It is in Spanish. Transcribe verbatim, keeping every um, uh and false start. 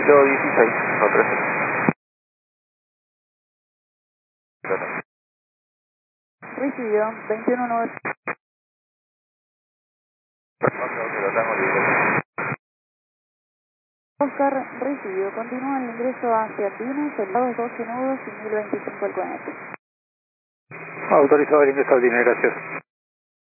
Kilo dieciséis, no trece. Recibido, veintiuno nueve. Ok, ok, lo tengo libre. Oscar, recibido. Continúa el ingreso hacia Tines, el lado doce nudos y mil veinticinco el cuarenta. Autorizado el ingreso al dinero, gracias.